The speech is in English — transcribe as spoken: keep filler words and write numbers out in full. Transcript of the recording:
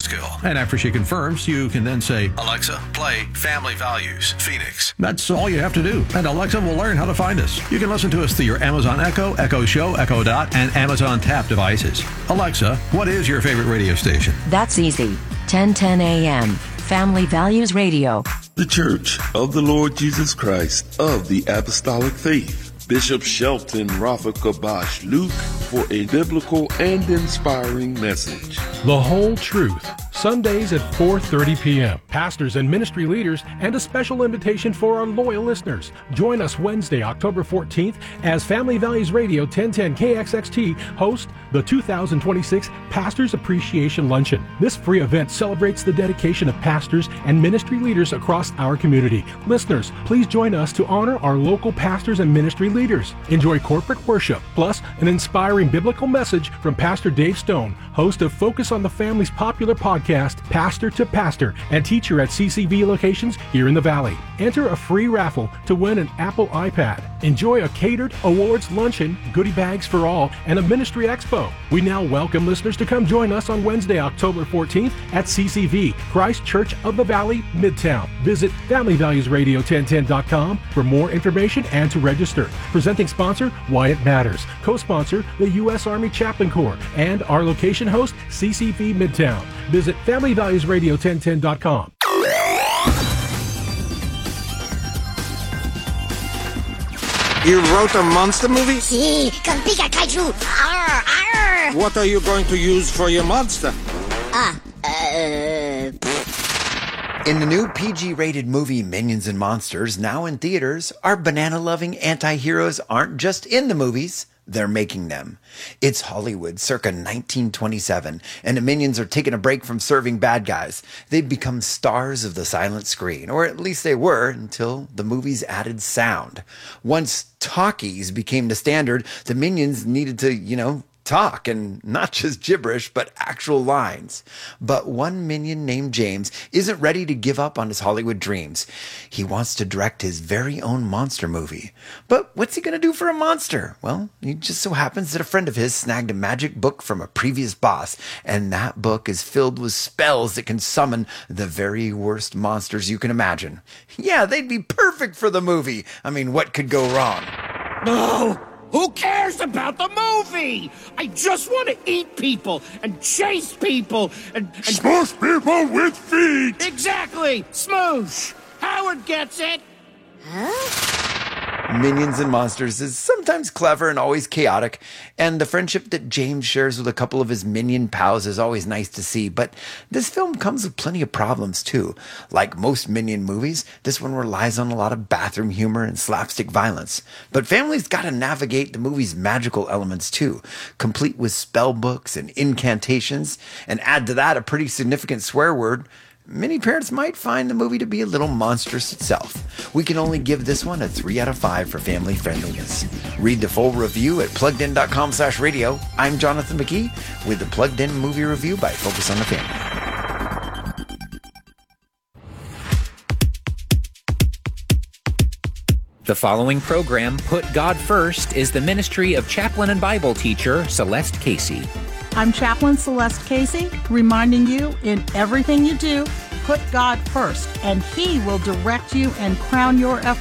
skill. And after she confirms, you can then say, Alexa, play Family Values, Phoenix. That's all you have to do, and Alexa will learn how to find us. You can listen to us through your Amazon Echo, Echo Show, Echo Dot, and Amazon Tap devices. Alexa, what is your favorite radio station? That's easy. ten ten A M, Family Values Radio. The Church of the Lord Jesus Christ of the Apostolic Faith. Bishop Shelton Rafa Kabash Luke for a biblical and inspiring message. The Whole Truth, Sundays at four thirty p.m. Pastors and ministry leaders, and a special invitation for our loyal listeners. Join us Wednesday, October fourteenth, as Family Values Radio ten ten K X X T host the two thousand twenty-six Pastors Appreciation Luncheon. This free event celebrates the dedication of pastors and ministry leaders across our community. Listeners, please join us to honor our local pastors and ministry leaders. Enjoy corporate worship, plus an inspiring biblical message from Pastor Dave Stone, host of Focus on the Family's popular podcast, Pastor to Pastor, and teacher at C C V locations here in the Valley. Enter a free raffle to win an Apple iPad. Enjoy a catered awards luncheon, goodie bags for all, and a ministry expo. We now welcome listeners to come join us on Wednesday, October fourteenth at C C V, Christ Church of the Valley, Midtown. Visit family values radio ten ten dot com for more information and to register. Presenting sponsor, Wyatt Matters. Co-sponsor, the U S Army Chaplain Corps. And our location host, C C V Midtown. Visit family values radio ten ten dot com. You wrote a monster movie? Si, con Pika Kaiju. Arr, arr. What are you going to use for your monster? Ah, uh... In the new P G-rated movie Minions and Monsters, now in theaters, our banana-loving anti-heroes aren't just in the movies, they're making them. It's Hollywood circa nineteen twenty-seven, and the Minions are taking a break from serving bad guys. They've become stars of the silent screen, or at least they were until the movies added sound. Once talkies became the standard, the Minions needed to, you know, talk, and not just gibberish, but actual lines. But one minion named James isn't ready to give up on his Hollywood dreams. He wants to direct his very own monster movie. But what's he going to do for a monster? Well, it just so happens that a friend of his snagged a magic book from a previous boss, and that book is filled with spells that can summon the very worst monsters you can imagine. Yeah, they'd be perfect for the movie. I mean, what could go wrong? No! Who cares about the movie? I just want to eat people and chase people and... and... Smoosh people with feet! Exactly! Smoosh! Howard gets it! Huh? Minions and Monsters is sometimes clever and always chaotic, and the friendship that James shares with a couple of his minion pals is always nice to see, but this film comes with plenty of problems too. Like most Minion movies, this one relies on a lot of bathroom humor and slapstick violence. But families gotta navigate the movie's magical elements too, complete with spell books and incantations, and add to that a pretty significant swear word. Many parents might find the movie to be a little monstrous itself. We can only give this one a three out of five for family friendliness. Read the full review at plugged in dot com slash radio. I'm Jonathan McKee with the Plugged In Movie Review by Focus on the Family. The following program, Put God First, is the ministry of chaplain and Bible teacher Celeste Casey. I'm Chaplain Celeste Casey, reminding you in everything you do, put God first, and He will direct you and crown your efforts